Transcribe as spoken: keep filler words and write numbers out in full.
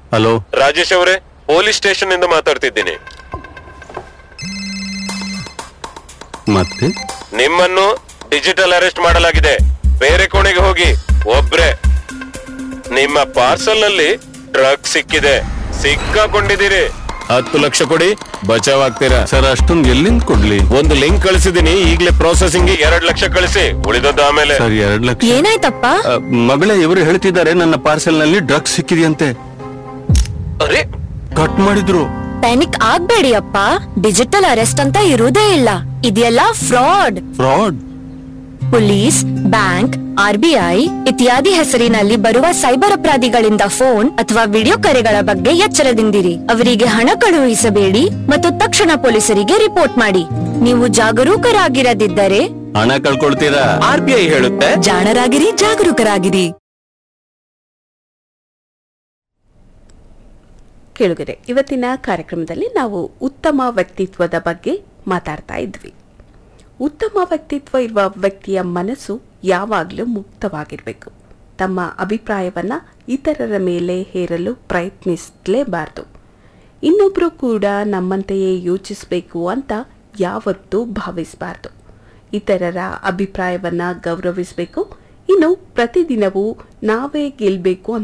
Hello Rajesh ಅವರೇ, police station ಇಂದ ಮಾತಾಡ್ತಿದ್ದೀನಿ. ಮತ್ತೆ ನಿಮ್ಮನ್ನು ಡಿಜಿಟಲ್ ಅರೆಸ್ಟ್ ಮಾಡಲಾಗಿದೆ. ಬೇರೆ ಕೋಣೆಗೆ ಹೋಗಿ. ಒಬ್ರೆ. ನಿಮ್ಮ ಪಾರ್ಸಲ್ ನಲ್ಲಿ ಡ್ರಗ್ ಸಿಕ್ಕಿದೆ. ಸಿಕ್ಕಾಕೊಂಡಿದ್ದೀರಿ. ಹತ್ತು ಲಕ್ಷ ಕೊಡಿ, ಬಚಾವ್ ಆಗ್ತೀರಾ. ಸರ್ ಅಷ್ಟೊಂದು ಎಲ್ಲಿಂದ ಕೊಡ್ಲಿ? ಒಂದು ಲಿಂಕ್ ಕಳಿಸಿದೀನಿ, ಈಗಲೇ ಪ್ರೊಸೆಸಿಂಗ್ ಎರಡ್ ಲಕ್ಷ ಕಳಿಸಿ, ಉಳಿದದ್ದು ಆಮೇಲೆ. ಸರ್ ಎರಡ್ ಲಕ್ಷ ಏನಾಯ್ತಪ್ಪ? ಅ, ಮಗಳೇ, ಇವರು ಹೇಳ್ತಿದ್ದಾರೆ ನನ್ನ ಪಾರ್ಸೆಲ್ ನಲ್ಲಿ ಡ್ರಗ್ಸ್ ಸಿಕ್ಕಿದೆಯಂತೆ. ಅರೆ, ಕಟ್ ಮಾಡಿದ್ರು. ಪ್ಯಾನಿಕ್ ಆಗ್ಬೇಡಿ ಅಪ್ಪ, ಡಿಜಿಟಲ್ ಅರೆಸ್ಟ್ ಅಂತ ಇರುವುದೇ ಇಲ್ಲ. ಇದೆಲ್ಲ fraud. Fraud? Police, bank, RBI ಇತ್ಯಾದಿ ಹೆಸರಿನಲ್ಲಿ ಬರುವ ಸೈಬರ್ ಅಪರಾಧಿಗಳಿಂದ ಫೋನ್ ಅಥವಾ ವಿಡಿಯೋ ಕರೆಗಳ ಬಗ್ಗೆ ಎಚ್ಚರದಿಂದಿರಿ. ಅವರಿಗೆ ಹಣ ಕಳುಹಿಸಬೇಡಿ ಮತ್ತು ತಕ್ಷಣ ಪೊಲೀಸರಿಗೆ ರಿಪೋರ್ಟ್ ಮಾಡಿ. ನೀವು ಜಾಗರೂಕರಾಗಿರದಿದ್ದರೆ ಹಣ ಕಳ್ಕೊಳ್ತೀರಾ. ಆರ್ಬಿಐ ಹೇಳುತ್ತೆ, ಜಾಣರಾಗಿರಿ, ಜಾಗರೂಕರಾಗಿರಿ. ಕೇಳುಗರೆ, ಇವತ್ತಿನ ಕಾರ್ಯಕ್ರಮದಲ್ಲಿ ನಾವು ಉತ್ತಮ ವ್ಯಕ್ತಿತ್ವದ ಬಗ್ಗೆ ಮಾತಾಡ್ತಾ ಇದ್ವಿ. ಉತ್ತಮ ವ್ಯಕ್ತಿತ್ವ ಇರುವ ವ್ಯಕ್ತಿಯ ಮನಸ್ಸು ಯಾವಾಗಲೂ ಮುಕ್ತವಾಗಿರಬೇಕು. ತಮ್ಮ ಅಭಿಪ್ರಾಯವನ್ನು ಇತರರ ಮೇಲೆ ಹೇರಲು ಪ್ರಯತ್ನಿಸಲೇಬಾರದು. ಇನ್ನೊಬ್ಬರು ಕೂಡ ನಮ್ಮಂತೆಯೇ ಯೋಚಿಸಬೇಕು ಅಂತ ಯಾವತ್ತೂ ಭಾವಿಸಬಾರ್ದು. ಇತರರ ಅಭಿಪ್ರಾಯವನ್ನು ಗೌರವಿಸಬೇಕು. ಇನ್ನು ಪ್ರತಿದಿನವೂ ನಾವೇ ಗೆಲ್ಲಬೇಕು